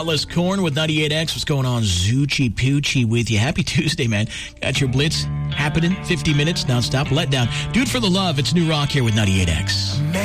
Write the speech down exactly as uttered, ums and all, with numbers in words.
lot less corn with ninety-eight X. What's going on? Zoochie Poochie with you. Happy Tuesday, man. Got your blitz happening. fifty minutes nonstop. Letdown. Do it for the love. It's New Rock here with ninety-eight X.